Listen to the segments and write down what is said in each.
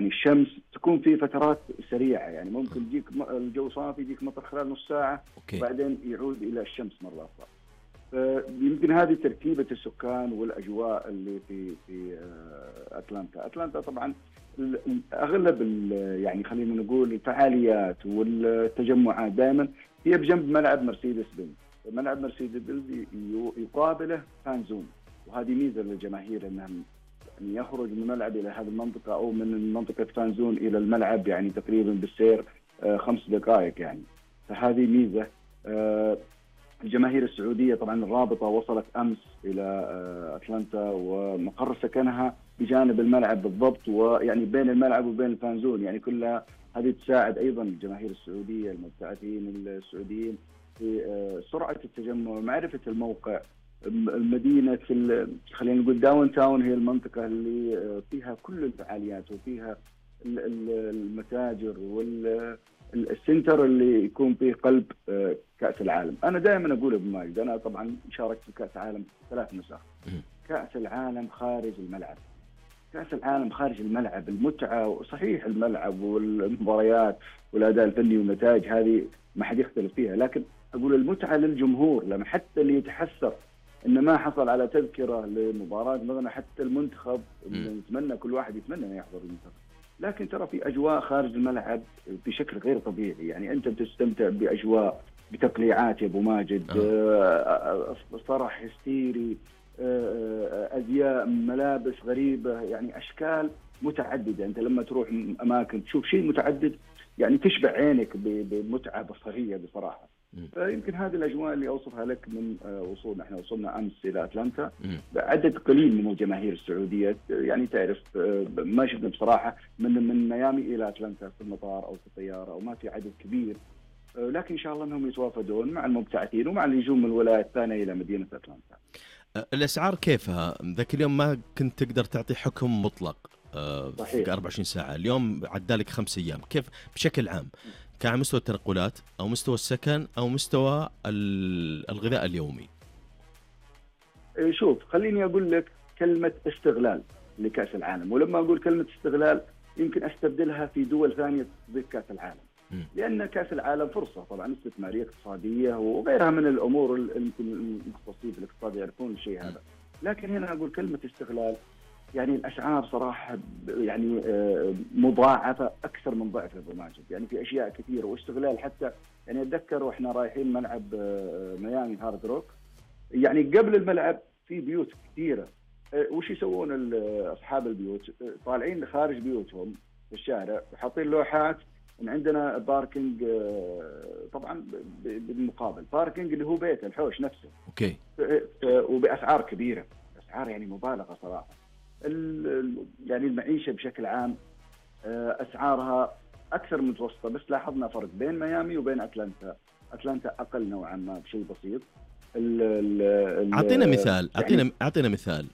يعني الشمس تكون في فترات سريعه، يعني ممكن يجيك الجو صافي يجيك مطر خلال نص ساعه وبعدين يعود الى الشمس مره اخرى. يمكن هذه تركيبه السكان والاجواء اللي في اتلانتا. اتلانتا طبعا اغلب يعني خلينا نقول الفعاليات والتجمعات دائما هي بجنب ملعب مرسيدس بنز. ملعب مرسيدس بنز يقابله فانزون، وهذه ميزه للجماهير انهم يعني يخرج من الملعب الى هذه المنطقه او من منطقه فانزون الى الملعب يعني تقريبا بالسير 5 دقائق يعني. فهذه ميزه. الجماهير السعوديه طبعا الرابطه وصلت امس الى اتلانتا ومقر سكنها بجانب الملعب بالضبط، ويعني بين الملعب وبين الفانزون، يعني كلها هذه تساعد ايضا الجماهير السعوديه المبتعثين السعوديين في سرعه التجمع ومعرفه الموقع. المدينه خلينا نقول داون تاون هي المنطقه اللي فيها كل الفعاليات وفيها المتاجر والسنتر اللي يكون فيه قلب كأس العالم. أنا دائما أقول ابن ماجد، أنا طبعا شاركت في كأس العالم 3 نسخ. كأس العالم خارج الملعب، كأس العالم خارج الملعب المتعة، صحيح الملعب والمباريات والأداء الفني والنتائج هذه ما حد يختلف فيها، لكن أقول المتعة للجمهور. لما حتى اللي يتحسر إنه ما حصل على تذكرة لمباراة مثلا، حتى المنتخب نتمنى كل واحد يتمنى أن يحضر المنتخب، لكن ترى في أجواء خارج الملعب بشكل غير طبيعي. يعني أنت بتستمتع بأجواء بتقليعات يا أبو ماجد، فرح هستيري، أزياء ملابس غريبة، يعني أشكال متعددة. أنت لما تروح أماكن تشوف شيء متعدد يعني تشبع عينك بمتعة بصرية بصراحة. يمكن هذه الأجواء اللي أوصفها لك من وصولنا. احنا وصلنا أمس إلى أتلانتا بعدد قليل من الجماهير السعودية، يعني تعرف ما شفنا بصراحة من ميامي إلى أتلانتا في المطار أو في الطيارة، أو ما في عدد كبير، لكن إن شاء الله أنهم يتوافدون مع المبتعثين ومع اللي يجون من الولاية الثانية إلى مدينة أتلانتا. الأسعار كيفها؟ ذاك اليوم ما كنت تقدر تعطي حكم مطلق صحيح. في 24 ساعة، اليوم عدالك 5 أيام. كيف بشكل عام كان على مستوى التنقلات أو مستوى السكن أو مستوى الغذاء اليومي؟ شوف خليني أقول لك كلمة استغلال لكأس العالم، ولما أقول كلمة استغلال يمكن أستبدلها في دول ثانية ضد كأس العالم، لأن كأس العالم فرصة طبعا استثمارية اقتصادية وغيرها من الأمور يمكن المختصين في الاقتصاد يعرفون الشيء هذا. لكن هنا أقول كلمة استغلال، يعني الأسعار صراحة يعني مضاعفة أكثر من ضعف أبو ماجد، يعني في أشياء كثيرة واستغلال. حتى يعني أتذكر وإحنا رايحين ملعب ميامي هارد روك، يعني قبل الملعب في بيوت كثيرة، وش يسوون أصحاب البيوت؟ طالعين خارج بيوتهم في الشارع وحاطين لوحات إن عندنا باركينج، طبعا بالمقابل باركينج اللي هو بيت الحوش نفسه. أوكي. وبأسعار كبيرة، أسعار يعني مبالغة صراحة. يعني المعيشة بشكل عام أسعارها أكثر من متوسطة، بس لاحظنا فرق بين ميامي وبين أتلانتا. أتلانتا أقل نوعا ما بشيء بسيط. أعطينا مثال، أعطينا مثال.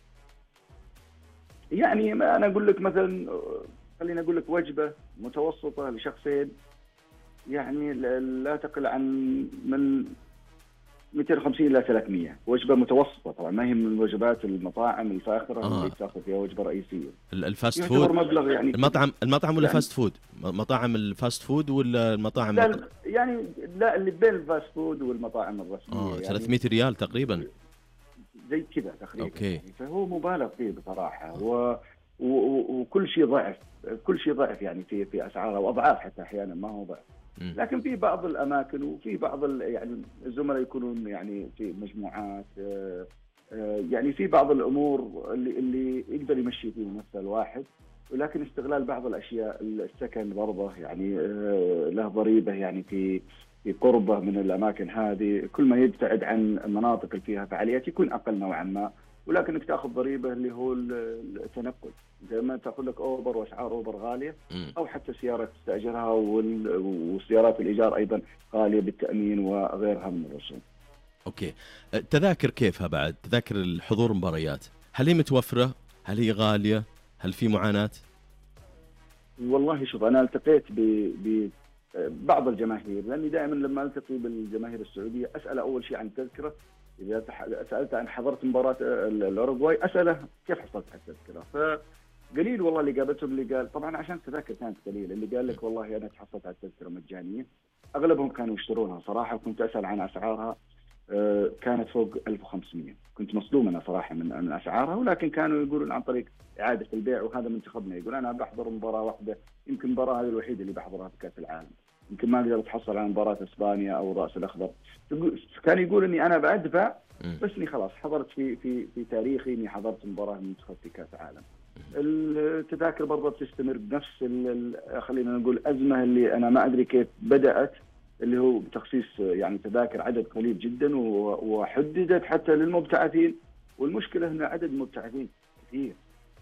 يعني أنا أقول لك مثلا، خلينا أقول لك وجبة متوسطة لشخصين يعني لا تقل عن من 250 إلى 300. وجبة متوسطة طبعا، ما هي من وجبات المطاعم الفاخرة اللي تأخذ فيها وجبة رئيسية. الفاست فود مبلغ يعني المطعم ولا يعني فاست فود؟ مطاعم الفاست فود ولا المطاعم يعني لا اللي بين الفاست فود والمطاعم الرسمية. يعني 300 ريال تقريبا زي كذا تقريبا. أوكي. يعني فهو مبالغ فيه بصراحة. وكل شيء ضعف، كل شيء ضعف يعني في أسعاره، وأضعاف حتى أحيانا، ما هو ضعف. لكن في بعض الأماكن وفي بعض يعني الزملاء يكونون يعني في مجموعات، يعني في بعض الأمور اللي يقدر يمشي فيه نفسه الواحد، ولكن استغلال بعض الأشياء. السكن برضه يعني له ضريبة يعني في قربه من الأماكن هذه. كل ما يبتعد عن المناطق اللي فيها فعاليات يكون أقل نوعا ما، ولكنك تأخذ ضريبة اللي هو التنقل. زي ما تأخذ لك أوبر وأسعار أوبر غالية، أو حتى سيارة تستأجرها، وسيارات الإيجار أيضا غالية بالتأمين وغيرها من الرسوم. أوكي. تذاكر كيفها بعد؟ تذاكر الحضور مباريات هل هي متوفرة؟ هل هي غالية؟ هل في معاناة؟ والله شوف، أنا التقيت ببعض الجماهير، لأني دائما لما ألتقي بالجماهير السعودية أسأل أول شيء عن التذكرة. إذا سألت عن حضرت مباراة الأوروغواي أسأله كيف حصلت على التذكرة. قليل والله اللي قابلتهم اللي قال، طبعا عشان التذاكر كانت قليله، اللي قال لك والله انا تحصلت على التذكره مجانيه. اغلبهم كانوا يشترونها صراحه، وكنت اسال عن اسعارها كانت فوق 1500. كنت مصدوم انا صراحه من اسعارها، ولكن كانوا يقولون عن طريق اعاده البيع، وهذا منتخبنا يقول انا بحضر مباراه واحده، يمكن المباراه هذه الوحيده اللي بحضرها في كاس العالم، يمكن ما اقدر اتحصل على مباراه اسبانيا او الراس الاخضر. كان يقول اني انا بدفع، بس اني خلاص حضرت في تاريخي اني حضرت مباراه المنتخب في كاس العالم. التذاكر برضه بتستمر بنفس خلينا نقول الازمه اللي انا ما ادري كيف بدات، اللي هو بتخصيص يعني تذاكر عدد قليل جدا، وحددت حتى للمبتعثين، والمشكله ان عدد المبتعثين كثير،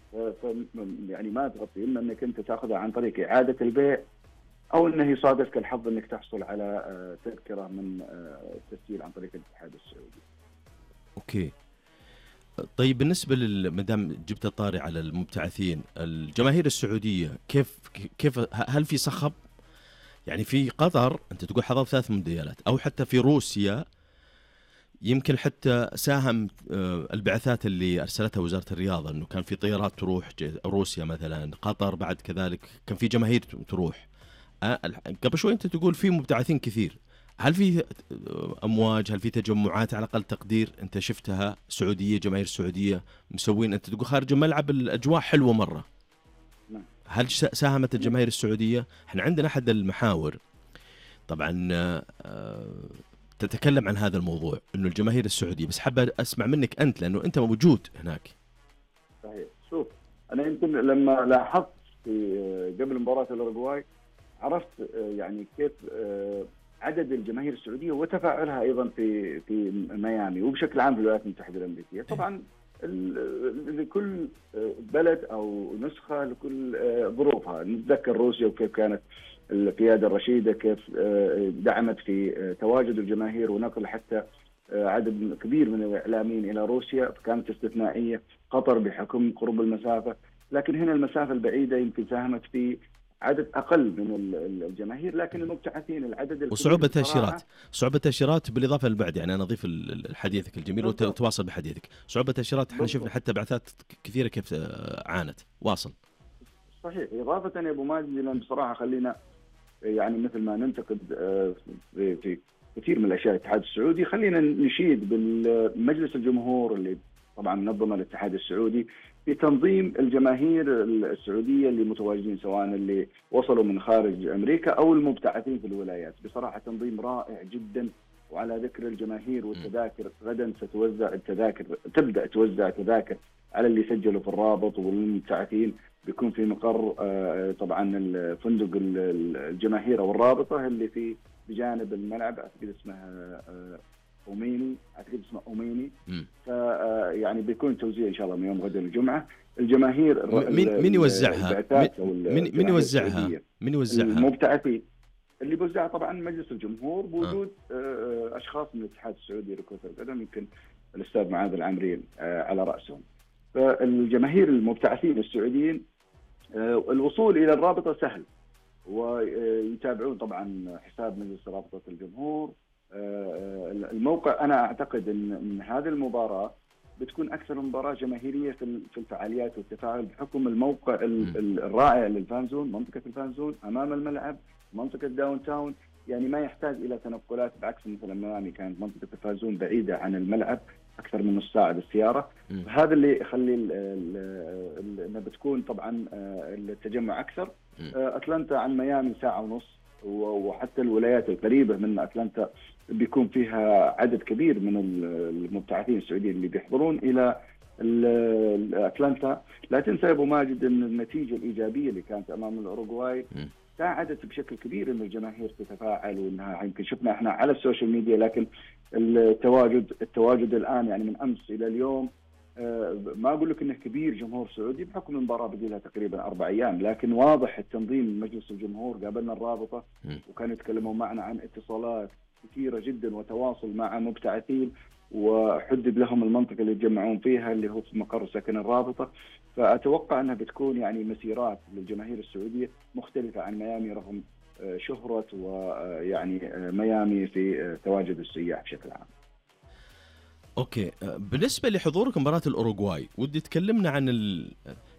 يعني ما تغطي، اما انك انت تاخذها عن طريق اعاده البيع، او انه يصادفك الحظ انك تحصل على تذكره من التسجيل عن طريق الاتحاد السعودي. اوكي طيب، بالنسبه مدام جبت الطاري على المبتعثين، الجماهير السعوديه كيف هل في صخب؟ يعني في قطر انت تقول حضرت 3 مونديالات، او حتى في روسيا يمكن حتى ساهم البعثات اللي ارسلتها وزاره الرياضه، انه كان في طيارات تروح روسيا مثلا، قطر بعد كذلك كان في جماهير تروح. قبل شوي انت تقول في مبتعثين كثير، هل في امواج، هل في تجمعات على اقل تقدير انت شفتها سعوديه، جماهير سعوديه مسوين؟ انت تقول خارج الملعب الاجواء حلوه مره، هل ساهمت الجماهير السعوديه؟ احنا عندنا احد المحاور طبعا تتكلم عن هذا الموضوع، انه الجماهير السعوديه، بس حابه اسمع منك انت لانه انت موجود هناك. صحيح. شوف انا يمكن لما لاحظت في قبل مباراه الاوروغواي عرفت يعني كيف عدد الجماهير السعوديه وتفاعلها ايضا في ميامي وبشكل عام في الولايات المتحده الامريكيه. طبعا لكل بلد او نسخه لكل ظروفها، نتذكر روسيا وكيف كانت القياده الرشيده كيف دعمت في تواجد الجماهير ونقل حتى عدد كبير من الاعلاميين الى روسيا، كانت استثنائيه. قطر بحكم قرب المسافه، لكن هنا المسافه البعيده يمكن ساهمت في عدد اقل من الجماهير، لكن المبتعثين العدد وصعوبه تاشيرات بالاضافه للبعد. يعني انا اضيف حديثك الجميل وتواصل بحديثك. صعوبه تاشيرات احنا شفنا حتى بعثات كثيره كيف عانت. واصل. صحيح. اضافه يا ابو ماجد، لان بصراحه خلينا يعني مثل ما ننتقد في كثير من الاشياء الاتحاد السعودي، خلينا نشيد بالمجلس الجمهور اللي طبعا منظمه الاتحاد السعودي في تنظيم الجماهير السعوديه اللي متواجدين، سواء اللي وصلوا من خارج امريكا او المبتعثين في الولايات. بصراحه تنظيم رائع جدا. وعلى ذكر الجماهير والتذاكر، غدا ستوزع التذاكر، تبدا توزع تذاكر على اللي سجلوا في الرابط والمبتعثين. بيكون في مقر طبعا الفندق الجماهير او الرابطه اللي في بجانب الملعب، اعتقد اسمها أوميني. يعني بيكون توزيع ان شاء الله من يوم غدا الجمعه. الجماهير من يوزعها؟ من يوزعها؟ المبتعثين اللي بوزعها طبعا مجلس الجمهور بوجود اشخاص من الاتحاد السعودي لكرة القدم، يمكن الاستاذ معاذ العامري على راسهم. فالجماهير المبتعثين السعوديين الوصول الى الرابطه سهل، ويتابعون طبعا حساب مجلس رابطه الجمهور. الموقع انا اعتقد ان هذه المباراه بتكون اكثر مباراه جماهيريه في الفعاليات والتفاعل، بحكم الموقع الرائع للفانزون، منطقه الفانزون امام الملعب، منطقه داون تاون، يعني ما يحتاج الى تنقلات، بعكس مثلا ميامي كانت منطقه الفانزون بعيده عن الملعب اكثر من نص ساعه بالسياره. هذا اللي يخلي انها بتكون طبعا التجمع اكثر. اتلانتا عن ميامي ساعه ونص، وحتى الولايات القريبه من اتلانتا بيكون فيها عدد كبير من المبتعثين السعوديين اللي بيحضرون الى اتلانتا. لا تنسى يا ابو ماجد ان النتيجه الايجابيه اللي كانت امام الاوروغواي ساعدت بشكل كبير ان الجماهير تتفاعل، وانها يمكن شفنا احنا على السوشيال ميديا، لكن التواجد الان يعني من امس الى اليوم ما اقول لك انه كبير جمهور سعودي بحكم المباراه بدي لها تقريبا 4 ايام، لكن واضح التنظيم مجلس الجمهور. قابلنا الرابطه وكانوا يتكلمون معنا عن اتصالات كثيره جدا وتواصل مع مبتعثين، وحدد لهم المنطقه اللي يتجمعون فيها اللي هو في مقر سكن الرابطه. فاتوقع انها بتكون يعني مسيرات للجماهير السعوديه مختلفه عن ميامي، رغم شهره ويعني ميامي في تواجد السياح بشكل عام. اوكي، بالنسبه لحضورك مباراه الاوروغواي، ودي تكلمنا عن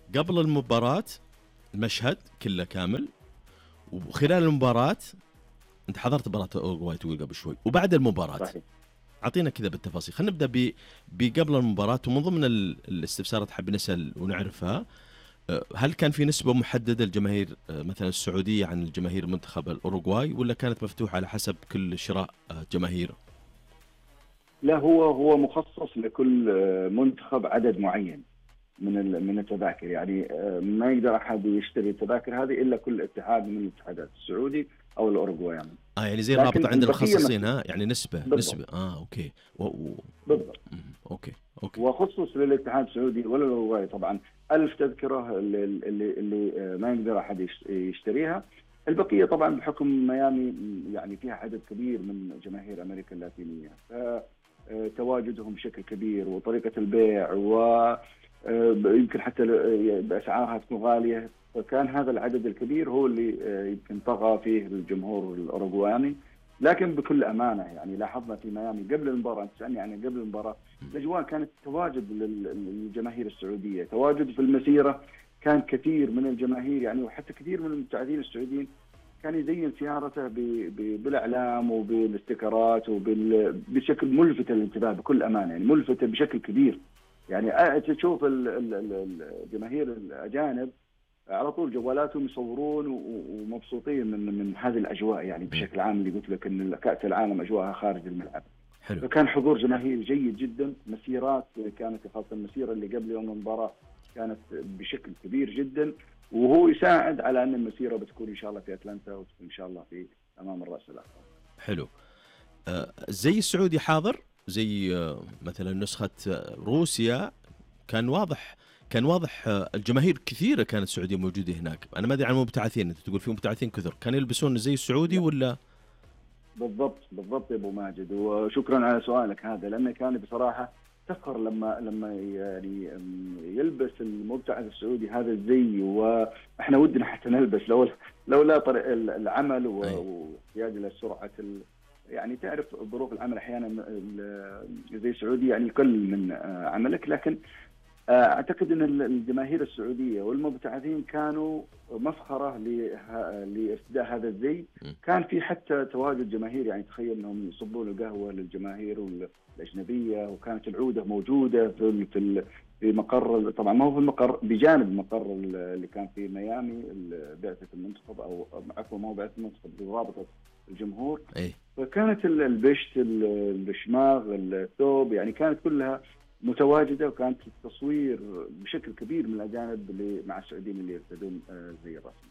قبل المباراة المشهد كله كامل، وخلال المباراة انت حضرت مباراة أوروغواي تقول قبل شوي، وبعد المباراة صحيح. اعطينا كذا بالتفاصيل. خلينا نبدا بقبل المباراة، ومن ضمن الاستفسارات حاب نسأل ونعرفها، هل كان في نسبة محددة للجماهير مثلا السعودية عن الجماهير منتخب الأوروغواي، ولا كانت مفتوحة على حسب كل شراء جماهير؟ لا، هو مخصص لكل منتخب عدد معين من التذاكر، يعني ما يقدر احد يشتري التذاكر هذه الا كل اتحاد من الاتحادات، السعودي او الاوروغواي يعني. يعني زي الرابطة عندنا مخصصين، يعني نسبة بالضبط. نسبة اوكي بالضبط. اوكي وخصص للاتحاد السعودي ولا الاوروغواي طبعا 1000 تذكرة اللي ما يقدر احد يشتريها. البقية طبعا بحكم ميامي يعني فيها عدد كبير من جماهير امريكا اللاتينية، فتواجدهم بشكل كبير وطريقة البيع ويمكن حتى بأسعارها تكون غالية، فكان هذا العدد الكبير هو اللي يمكن طغى فيه الجمهور الأوروغواني. لكن بكل أمانة يعني لاحظنا في ميامي قبل المباراة، تسألني عن قبل المباراة، الأجواء كانت تواجد للجماهير السعودية، تواجد في المسيرة كان كثير من الجماهير يعني، وحتى كثير من المبتعثين السعوديين كان يزين سيارته بالإعلام وبالاستيكرات بشكل ملفت للانتباه بكل أمانة، يعني ملفتة بشكل كبير. يعني تشوف الجماهير الأجانب على طول جوالاتهم يصورون ومبسوطين من هذه الأجواء يعني بشكل عام، اللي قلت لك أن كأس العالم أجواءها خارج الملعب. حلو. فكان حضور جماهيري جيد جدا، مسيرات كانت خاصة المسيرة اللي قبل يوم المباراة كانت بشكل كبير جدا، وهو يساعد على أن المسيرة بتكون إن شاء الله في أتلانتا وتكون إن شاء الله في أمام الرأس الأخضر. حلو. زي السعودي حاضر، زي مثلا نسخة روسيا كان واضح الجماهير كثيرة كانت سعودية موجودة هناك. أنا ما أدري عن المبتعثين، أنت تقول في مبتعثين كثر، كان يلبسون زي السعودي ولا؟ بالضبط يا أبو ماجد، وشكرا على سؤالك هذا، لأنه كان بصراحة تفخر لما يعني يلبس المبتعث السعودي هذا الزي، وإحنا ودنا حتى نلبس لولا طريق العمل واحتياج إلى سرعة يعني تعرف ظروف العمل أحيانا زي السعودي يعني يقل من عملك. لكن أعتقد أن الجماهير السعودية والمبتعثين كانوا مفخرة لارتداء هذا الزي. كان في حتى تواجد جماهير، يعني تخيل أنهم يصبون القهوة للجماهير الأجنبية، وكانت العودة موجودة في مقر، طبعا ما هو في المقر، بجانب المقر اللي كان في ميامي بعثة المنتخب، أو عفوا ما هو بعثة المنتخب، رابطة الجمهور. فكانت البشت، الشماغ، الثوب، يعني كانت كلها متواجدة، وكانت التصوير بشكل كبير من الأجانب اللي مع السعوديين اللي يرتدون زي الرسمي.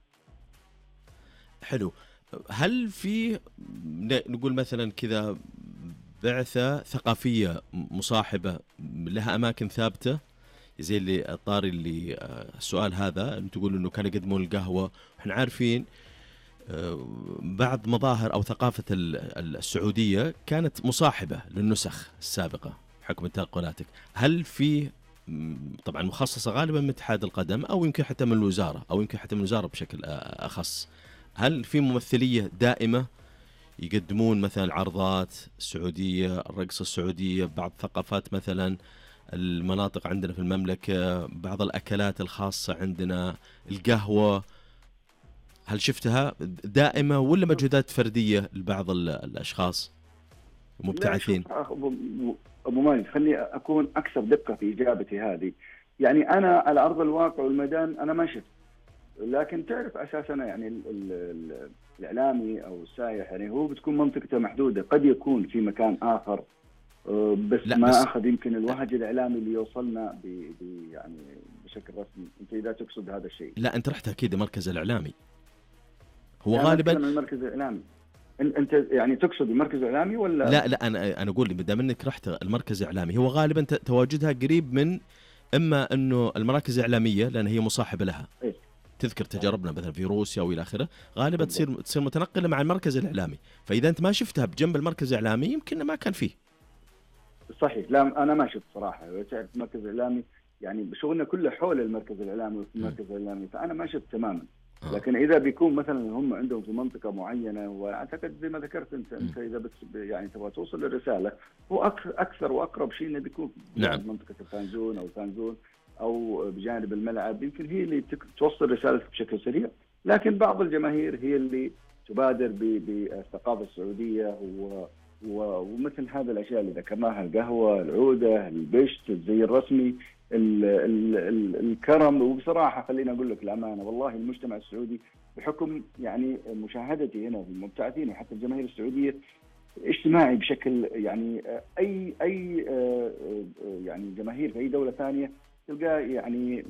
حلو. هل في نقول مثلا كذا بعثة ثقافية مصاحبة لها أماكن ثابتة، زي اللي الطاري اللي السؤال هذا تقول إنه كانوا يقدمون القهوة، وإحنا عارفين بعض مظاهر أو ثقافة السعودية كانت مصاحبة للنسخ السابقة حكم تنقلاتك. هل في طبعا مخصصة غالبا من اتحاد القدم، أو يمكن حتى من الوزارة، أو يمكن حتى من الوزارة بشكل أخص، هل في ممثلية دائمة يقدمون مثلا عرضات السعودية، الرقصة السعودية، بعض ثقافات مثلا المناطق عندنا في المملكة، بعض الأكلات الخاصة عندنا، القهوة، هل شفتها دائمة ولا مجهودات فردية لبعض الأشخاص المبتعثين؟ أبو ماجد، خلني أكون أكثر دقة في إجابتي هذه. يعني أنا على أرض الواقع والميدان أنا ما شفت، لكن تعرف أساسا يعني الإعلامي أو السائح يعني هو بتكون منطقته محدودة، قد يكون في مكان آخر بس ما أخذ يمكن الوهج الإعلامي اللي يوصلنا يعني بشكل رسمي. أنت إذا تقصد هذا الشيء، لا أنت رحت أكيد المركز الإعلامي، هو غالبا المركز الإعلامي. أنت يعني تقصد المركز الإعلامي ولا؟ لا أنا أقول لي بدأ منك رحت المركز الإعلامي، هو غالبا تواجدها قريب من إما أنه المراكز الإعلامية لأن هي مصاحبة لها. تذكر تجاربنا مثلا في روسيا وإلى آخره، غالبا تصير متنقلة مع المركز الإعلامي، فإذا أنت ما شفتها بجنب المركز الإعلامي يمكن ما كان فيه. صحيح. لا أنا ما شفت صراحة. تعرف المركز الإعلامي يعني شغلنا كله حول المركز الإعلامي وفي المركز الإعلامي، فأنا ما شفت تماما. لكن إذا بيكون مثلا هم عندهم في منطقة معينة، وأعتقد زي ما ذكرت أنت إذا يعني تبغى توصل الرسالة، هو أكثر وأقرب شيء إنه بيكون في منطقة الفانزون أو الفانزون، او بجانب الملعب يمكن هي اللي توصل رسالتك بشكل سريع، لكن بعض الجماهير هي اللي تبادر بالثقافه السعوديه ومثل هذا الاشياء اللي ذكرناها: القهوه، العوده، البشت، الزي الرسمي، الكرم. وبصراحه خليني اقول لك الامانه، والله المجتمع السعودي بحكم يعني مشاهدتي هنا والمبتعثين وحتى الجماهير السعوديه اجتماعي بشكل يعني اي يعني جماهير في اي دوله ثانيه تلقاه يعني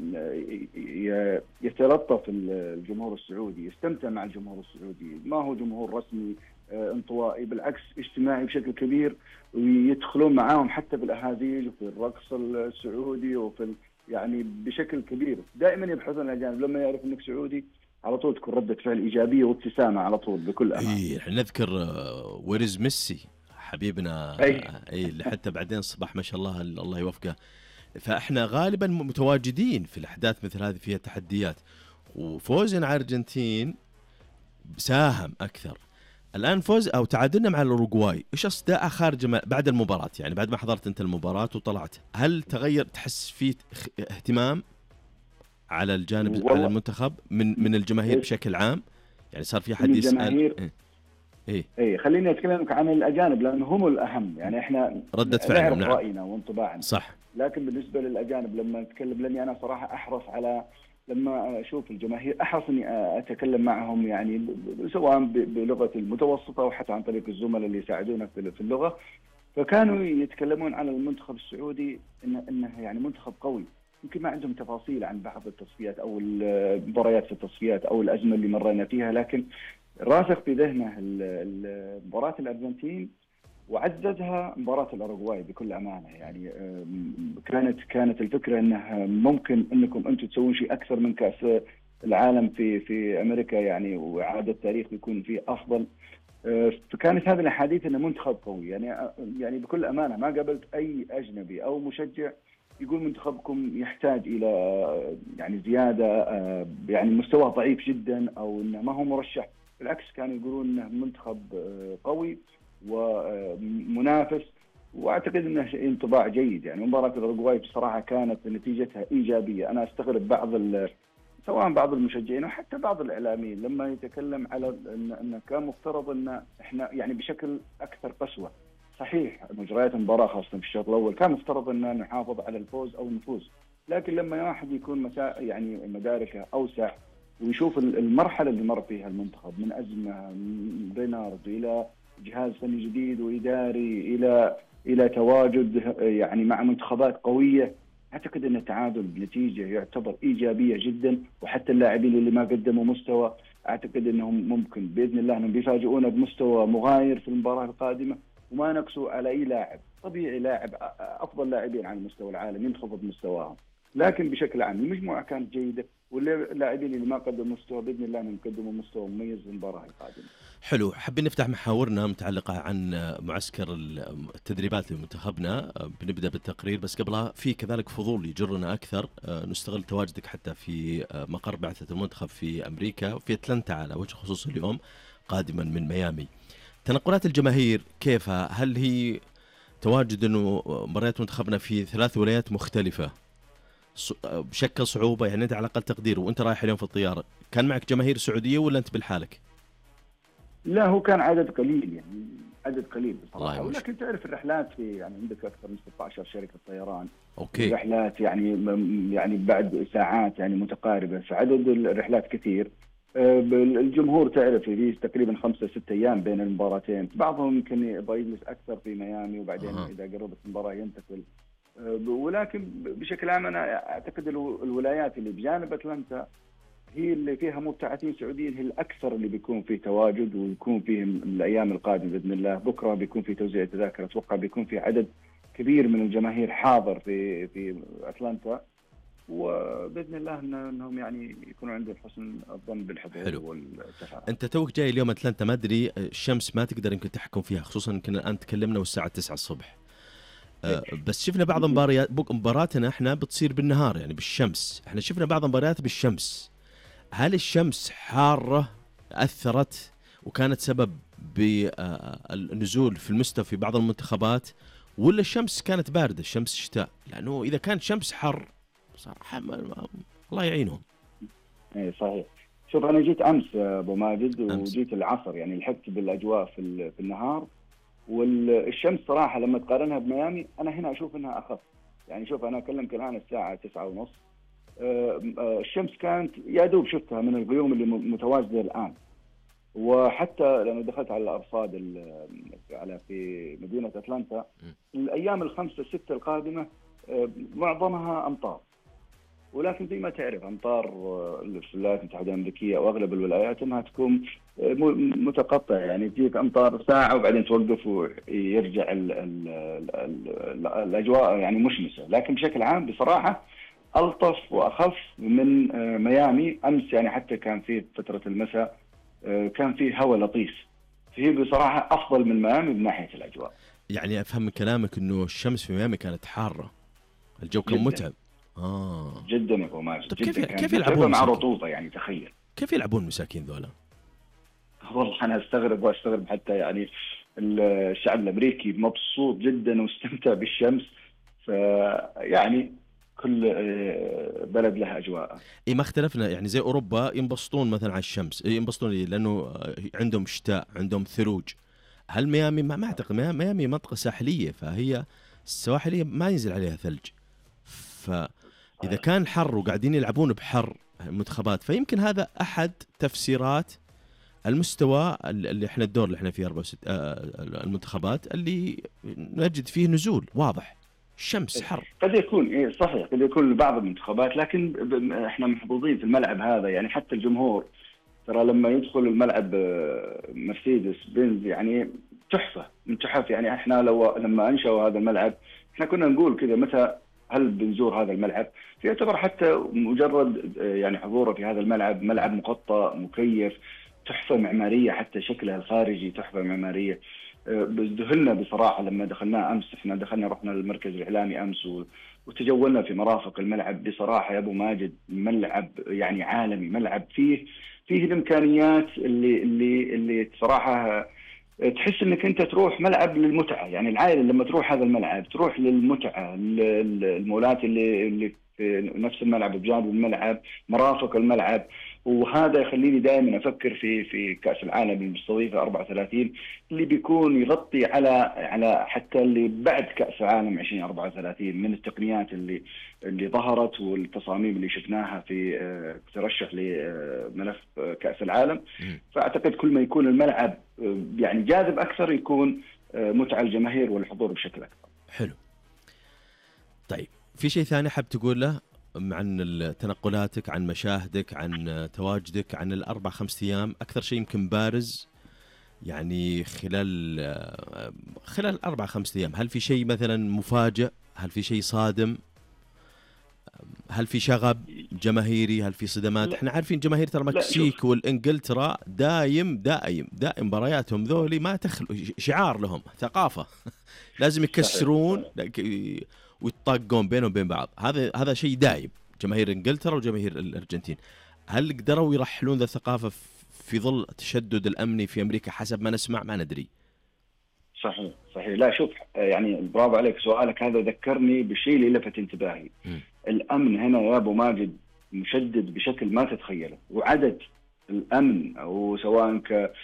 يتلطف الجمهور السعودي، يستمتع مع الجمهور السعودي، ما هو جمهور رسمي انطوائي، بالعكس اجتماعي بشكل كبير، ويدخلون معاهم حتى في الاهازيج وفي الرقص السعودي وفي يعني بشكل كبير. دائما يبحثون الاجانب لما يعرف انك سعودي على طول تكون ردة فعل ايجابيه وابتسامه على طول بكل امان. اي احنا نذكر ويرز ميسي حبيبنا، اي اللي حتى بعدين اصبح ما شاء الله الله يوفقه. فاحنا غالبا متواجدين في الاحداث مثل هذه فيها تحديات، وفوزنا على الارجنتين ساهم اكثر. الان فوز او تعادلنا مع الاوروغواي، ايش اصداء خارج بعد المباراه؟ يعني بعد ما حضرت انت المباراه وطلعت، هل تغير تحس في اهتمام على الجانب على المنتخب من الجماهير بشكل عام؟ يعني صار في حد يسال ايه خليني اتكلمك عن الاجانب لانه هم الاهم. يعني احنا ردة فعلهم نعرف راينا وانطباعنا صح، لكن بالنسبه للاجانب لما نتكلم، لاني انا صراحه احرص على لما اشوف الجماهير احرص اني اتكلم معهم يعني سواء بلغه المتوسطه وحتى عن طريق الزملاء اللي يساعدونا في اللغه. فكانوا يتكلمون عن المنتخب السعودي انه يعني منتخب قوي، يمكن ما عندهم تفاصيل عن بعض التصفيات او المباريات في التصفيات او الازمه اللي مرينا فيها، لكن راسخ في ذهنه مباراه الارجنتين وعززها مباراه الاوروغواي بكل امانه. يعني كانت الفكره انه ممكن انكم انتم تسوون شيء اكثر من كاس العالم في امريكا يعني، واعاده تاريخ يكون فيه افضل. فكانت هذه الاحاديث انه منتخب قوي. يعني بكل امانه ما قابلت اي اجنبي او مشجع يقول منتخبكم يحتاج الى يعني زياده، يعني مستواه ضعيف جدا او انه ما هو مرشح. بالعكس كانوا يقولون انه منتخب قوي ومنافس، واعتقد انه انطباع جيد. يعني مباراه الاوروغواي بصراحه كانت نتيجتها ايجابيه. انا استغرب سواء بعض المشجعين وحتى بعض الاعلاميين لما يتكلم على ان كان مفترض ان احنا يعني بشكل اكثر قسوه. صحيح مجريات المباراه خاصه في الشوط الاول كان مفترض ان نحافظ على الفوز او النفوز، لكن لما واحد يكون يعني مداركه اوسع ويشوف المرحله اللي مر فيها المنتخب من ازمه من رينارد الى جهاز فني جديد واداري الى تواجد يعني مع منتخبات قويه، اعتقد ان التعادل بنتيجه يعتبر ايجابيه جدا. وحتى اللاعبين اللي ما قدموا مستوى اعتقد انهم ممكن باذن الله انهم بيفاجئونا بمستوى مغاير في المباراه القادمه، وما نقصوا على اي لاعب. طبيعي لاعب افضل لاعبين على مستوى العالم ينخفض مستواهم، لكن بشكل عام المجموعه كانت جيده، واللاعبين اللي ما قدموا مستوى باذن الله انهم يقدموا مستوى مميز في المباراه القادمه. حلو. حابين نفتح محاورنا متعلقه عن معسكر التدريبات لمنتخبنا، بنبدا بالتقرير بس قبلها في كذلك فضول يجرنا اكثر، نستغل تواجدك حتى في مقر بعثه المنتخب في امريكا وفي اتلانتا على وجه الخصوص اليوم قادما من ميامي. تنقلات الجماهير كيف؟ هل هي تواجد انه مباريات منتخبنا في 3 ولايات مختلفه بشكل صعوبه؟ يعني انت على اقل تقدير وانت رايح اليوم في الطياره كان معك جماهير سعوديه ولا انت بالحالك؟ لا هو كان عدد قليل، يعني عدد قليل بصراحه، ولكن تعرف الرحلات في يعني عندك اكثر من 16 شركه طيران. اوكي. الرحلات يعني بعد ساعات يعني متقاربه، فعدد الرحلات كثير. الجمهور تعرف في تقريبا 5-6 ايام بين المباراتين، بعضهم يمكن يبغى يجلس اكثر في ميامي وبعدين اذا قربت المباراه ينتقل. ولكن بشكل عام انا اعتقد الولايات اللي بجانب اتلانتا هي اللي فيها مبتعثين سعوديين، هي الاكثر اللي بيكون فيه تواجد ويكون فيه الايام القادمه باذن الله. بكره بيكون في توزيع تذاكر، اتوقع بيكون في عدد كبير من الجماهير حاضر في اتلانتا، وباذن الله انهم يعني يكونوا عندهم حسن الظن بالحضور والتفاعل. انت توك جاي اليوم اتلانتا، ما ادري الشمس ما تقدر يمكن تحكم فيها، خصوصا يمكن الان تكلمنا والساعه 9 الصبح. بس شفنا بعض مباراتنا احنا بتصير بالنهار يعني بالشمس، احنا شفنا بعض المباريات بالشمس. هل الشمس حارة أثرت وكانت سبب بالنزول في المستوى في بعض المنتخبات، ولا الشمس كانت باردة الشمس شتاء؟ لأنه إذا كانت شمس حر صراحة الله يعينهم. اي صحيح. شوف انا جيت امس ابو ماجد وجيت العصر، يعني لحقت بالاجواء في النهار، والشمس صراحه لما تقارنها بميامي انا هنا اشوف انها اخف. يعني شوف انا اكلمك الان الساعه 9:30، الشمس كانت يا دوب شفتها من الغيوم اللي متواجده الان. وحتى لما دخلت على الارصاد في مدينه اتلانتا الايام الخمسه السته القادمه معظمها امطار، ولكن زي ما تعرف امطار الولايات المتحده الامريكيه واغلب الولايات انها تكون متقطعه، يعني تجيك امطار ساعه وبعدين توقف ويرجع الاجواء يعني مشمسه. لكن بشكل عام بصراحه الطف واخف من ميامي. امس يعني حتى كان في فتره المساء كان في هواء لطيف، فهي بصراحه افضل من ميامي من ناحيه الاجواء. يعني افهم من كلامك انه الشمس في ميامي كانت حاره، الجو كان متعب. جدا يا ابو ماجد. طيب كيف يلعبون مع رطوبه؟ يعني تخيل كيف يلعبون مساكين ذولا؟ والله انا استغرب حتى يعني الشعب الامريكي مبسوط جدا واستمتع بالشمس. فيعني كل بلد له اجواء. اي ما اختلفنا، يعني زي اوروبا ينبسطون مثلا على الشمس، ينبسطون لانه عندهم شتاء، عندهم ثلوج. هل ميامي ما اعتقد، ميامي منطقه ساحليه، فهي السواحليه ما ينزل عليها ثلج. فاذا كان حر وقاعدين يلعبون بحر المنتخبات، فيمكن هذا احد تفسيرات المستوى اللي احنا الدور اللي احنا فيه 64 المنتخبات اللي نجد فيه نزول واضح. الشمس حر. قد يكون صحيح، قد يكون لبعض المنتخبات، لكن احنا محظوظين في الملعب هذا. يعني حتى الجمهور ترى لما يدخل الملعب مرسيدس بنز يعني تحفه من تحف. يعني احنا لما انشأوا هذا الملعب احنا كنا نقول كذا متى هل بنزور هذا الملعب؟ يعتبر حتى مجرد يعني حضوره في هذا الملعب، ملعب مغطى مكيف، تحفه معماريه، حتى شكلها الخارجي تحفه معماريه. ذهلنا بصراحه لما دخلناه امس. احنا رحنا للمركز الاعلامي امس وتجولنا في مرافق الملعب. بصراحه يا ابو ماجد ملعب يعني عالمي، ملعب فيه الامكانيات اللي بصراحه تحس انك انت تروح ملعب للمتعه. يعني العائله لما تروح هذا الملعب تروح للمتعه. المولات اللي في نفس الملعب، بجانب الملعب، مرافق الملعب. وهذا يخليني دائما افكر في كاس العالم المستضيفه 34 اللي بيكون يغطي على حتى اللي بعد كاس العالم 2034 من التقنيات اللي ظهرت والتصاميم اللي شفناها في ترشح لملف كاس العالم. فاعتقد كل ما يكون الملعب يعني جاذب اكثر يكون متعه الجماهير والحضور بشكل اكبر. حلو. طيب في شيء ثاني حاب تقوله عن تنقلاتك، عن مشاهدك، عن تواجدك، عن الأربع 5 أيام؟ أكثر شيء يمكن بارز يعني خلال 4 5 أيام، هل في شيء مثلا مفاجئ؟ هل في شيء صادم؟ هل في شغب جماهيري؟ هل في صدمات؟ احنا عارفين جماهير ترى المكسيك والإنجلترا دايم مبارياتهم ذولي ما تخلو، شعار لهم، ثقافة لازم يكسرون ويتطاقون بينهم وبين بعض. هذا شيء دايم، جماهير انجلترا وجماهير الارجنتين. هل قدروا يرحلون ذا الثقافه في ظل التشدد الامني في امريكا حسب ما نسمع؟ ما ندري. صحيح. لا شوف، يعني برافو عليك، سؤالك هذا ذكرني بالشيء اللي لفت انتباهي. الامن هنا يا ابو ماجد مشدد بشكل ما تتخيله، وعدد الامن او سواء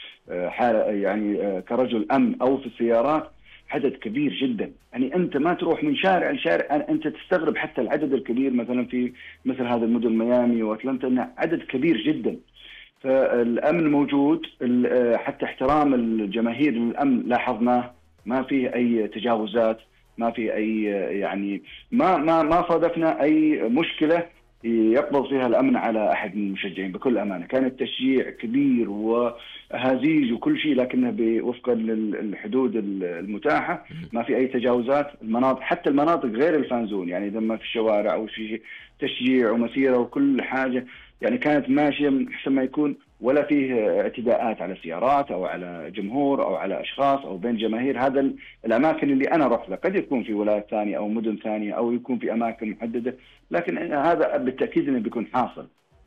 يعني كرجل امن او في السيارات عدد كبير جدا. يعني انت ما تروح من شارع لشارع، انت تستغرب حتى العدد الكبير مثلا في مثل هذا المدن ميامي واتلانتا، انه عدد كبير جدا. فالامن موجود، حتى احترام الجماهير للامن لاحظناه، ما فيه اي تجاوزات، ما فيه اي يعني ما صادفنا اي مشكله يقبض فيها الامن على احد من المشجعين. بكل امانه كان التشجيع كبير وهزيج وكل شيء، لكنه وفقا للحدود المتاحه، ما في اي تجاوزات. المناطق حتى المناطق غير الفانزون، يعني لما في الشوارع او في تشجيع ومسيره وكل حاجه يعني كانت ماشيه من احسن ما يكون، ولا فيه اعتداءات على سيارات او على جمهور او على اشخاص او بين جماهير. هذا الاماكن اللي انا رحت لها، قد يكون في ولايات ثانيه او مدن ثانيه او يكون في اماكن محدده، لكن هذا بالتاكيد انه بيكون حاصل.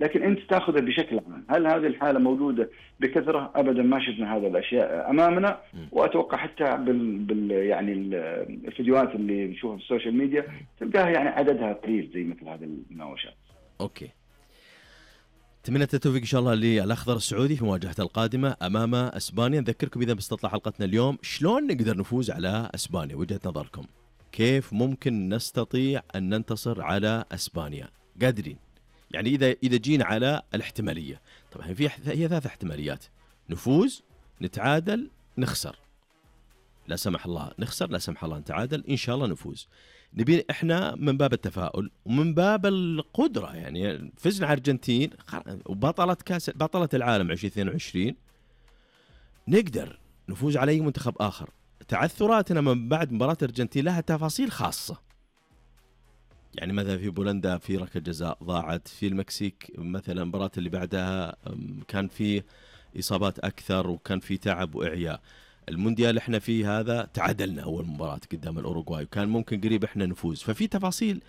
لكن أنت تأخذه بشكل عام. هل هذه الحالة موجودة بكثرة؟ أبدا ما شفنا هذا الأشياء أمامنا، وأتوقع حتى يعني الفيديوهات اللي نشوفها في السوشيال ميديا تلقاها يعني عددها قليل زي مثل هذه المناوشات. أوكي، تمنى التوفيق إن شاء الله للأخضر السعودي في مواجهته القادمة أمام أسبانيا. نذكركم إذا باستطلاع حلقتنا اليوم شلون نقدر نفوز على أسبانيا، وجهة نظركم كيف ممكن نستطيع أن ننتصر على أسبانيا؟ قادرين يعني إذا جينا على الاحتمالية، طبعا هي 3 احتماليات: نفوز، نتعادل، نخسر. لا سمح الله نخسر، لا سمح الله نتعادل، إن شاء الله نفوز. نبي إحنا من باب التفاؤل ومن باب القدرة، يعني فزنا على الأرجنتين بطلة العالم 2022، نقدر نفوز على أي منتخب آخر. تعثراتنا من بعد مباراة الأرجنتين لها تفاصيل خاصة، يعني مثلا في بولندا في ركلة جزاء ضاعت، في المكسيك مثلا المباراة اللي بعدها كان في إصابات أكثر وكان في تعب وإعياء. المونديال احنا فيه هذا تعادلنا أول مباراة قدام الأوروغواي وكان ممكن قريب احنا نفوز. ففي تفاصيل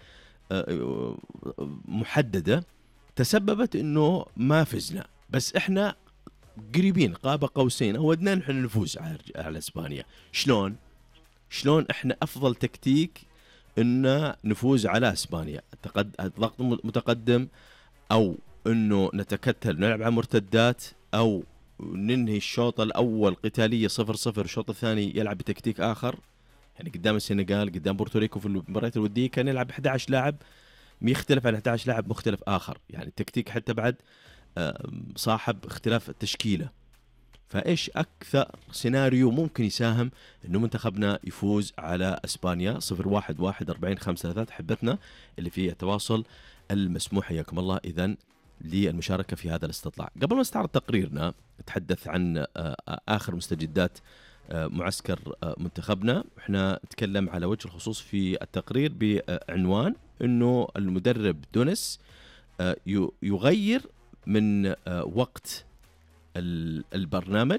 محددة تسببت إنه ما فزنا، بس احنا قريبين قاب قوسين أو أدنى نحن نفوز على إسبانيا. شلون احنا أفضل تكتيك إن نفوز على إسبانيا؟ الضغط متقدم، أو إنه نتكتل نلعب على مرتدات، أو ننهي الشوط الأول قتالية 0-0، الشوط الثاني يلعب بتكتيك آخر. يعني قدام السنغال قدام بورتوريكو في المباريات الودية كان يلعب 11 لاعب يختلف عن 11 لاعب مختلف آخر، يعني التكتيك حتى بعد صاحب اختلاف التشكيلة. فإيش أكثر سيناريو ممكن يساهم إنه منتخبنا يفوز على إسبانيا؟ 0-1-1-40-5-3 حبتنا اللي فيه التواصل المسموح حياكم الله إذن للمشاركة في هذا الاستطلاع. قبل ما نستعرض تقريرنا نتحدث عن آخر مستجدات معسكر منتخبنا. احنا نتكلم على وجه الخصوص في التقرير بعنوان إنه المدرب دونيس يغير من وقت البرنامج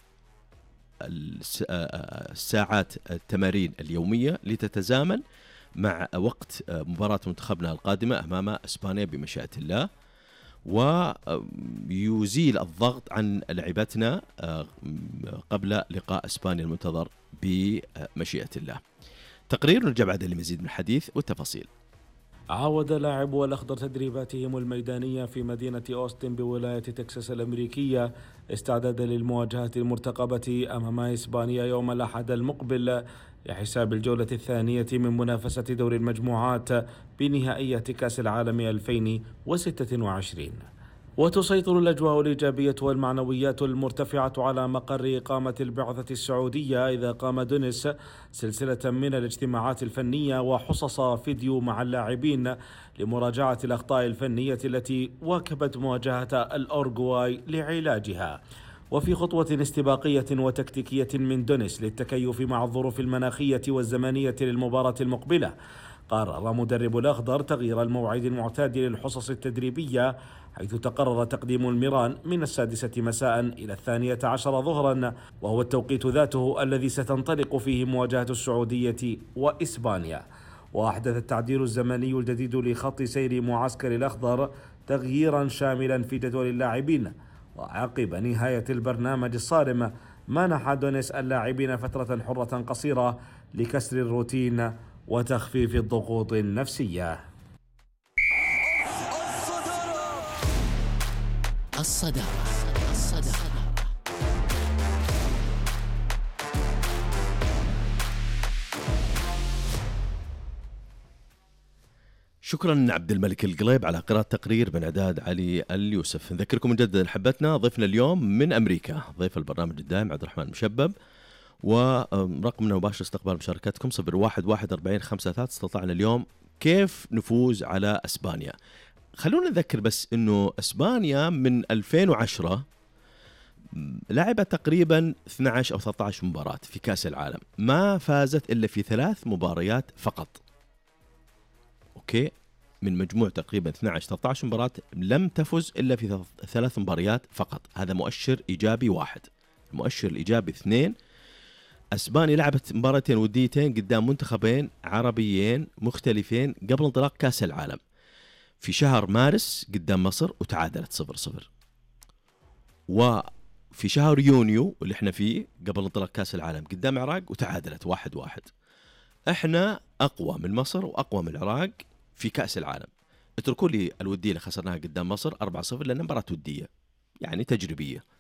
الساعات التمارين اليومية لتتزامن مع وقت مباراة منتخبنا القادمة أمام إسبانيا بمشيئة الله، ويزيل الضغط عن لاعبتنا قبل لقاء إسبانيا المنتظر بمشيئة الله. تقرير نرجع بعد لمزيد من الحديث والتفاصيل. عاود لاعبو الأخضر تدريباتهم الميدانية في مدينة أوستن بولاية تكساس الأمريكية استعدادا للمواجهة المرتقبة أمام إسبانيا يوم الأحد المقبل لحساب الجولة الثانية من منافسة دور المجموعات بنهائية كأس العالم 2026. وتسيطر الأجواء الإيجابية والمعنويات المرتفعة على مقر إقامة البعثة السعودية إذا قام دونيس سلسلة من الاجتماعات الفنية وحصص فيديو مع اللاعبين لمراجعة الأخطاء الفنية التي واكبت مواجهة الأورغواي لعلاجها. وفي خطوة استباقية وتكتيكية من دونيس للتكيف مع الظروف المناخية والزمنية للمباراة المقبلة، قرر مدرب الأخضر تغيير الموعد المعتاد للحصص التدريبية، حيث تقرر تقديم الميران من 6 مساء إلى 12 ظهرا، وهو التوقيت ذاته الذي ستنطلق فيه مواجهة السعودية وإسبانيا. وأحدث التعديل الزمني الجديد لخط سير معسكر الأخضر تغييرا شاملا في جدول اللاعبين، وعقب نهاية البرنامج الصارم منح دونيس اللاعبين فترة حرة قصيرة لكسر الروتين وتخفيف الضغوط النفسية. الصدارة. شكرا عبد الملك القليب على قراءة تقرير من إعداد علي اليوسف. نذكركم مجددا حبتنا ضيفنا اليوم من أمريكا، ضيف البرنامج الدائم عبد الرحمن مشبب، ورقمنا مباشر استقبال مشاركاتكم 0-1-1-40-5-3. استطعنا اليوم كيف نفوز على إسبانيا. خلونا نذكر بس إنه إسبانيا من 2010 لعبت تقريبا 12 أو 13 مباراة في كأس العالم، ما فازت إلا في 3 مباريات فقط. أوكي، من مجموع تقريبا 12-13 مباراة لم تفز إلا في 3 مباريات فقط. هذا مؤشر إيجابي 1. المؤشر الإيجابي 2، أسبانيا لعبت مباراتين وديتين قدام منتخبين عربيين مختلفين قبل انطلاق كأس العالم. في شهر مارس قدام مصر وتعادلت 0-0، وفي شهر يونيو اللي احنا فيه قبل انطلاق كاس العالم قدام العراق وتعادلت 1-1. احنا اقوى من مصر واقوى من العراق في كاس العالم. اتركوا لي الوديه اللي خسرناها قدام مصر 4-0 لان مباراه وديه يعني تجريبيه،